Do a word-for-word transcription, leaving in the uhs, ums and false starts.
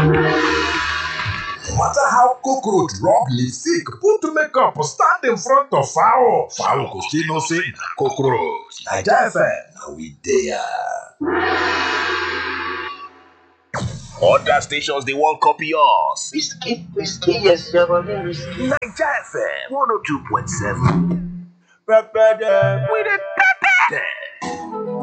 No matter how cockroach rub lipstick, put makeup, stand in front of fowl, fowl go still know say na cockroach. Naija F M, na we there. Other stations they won't copy us. Whiskey, whiskey, yes, you're gonna whiskey. Naija F M one oh two point seven. Pepper them. We the pepper them.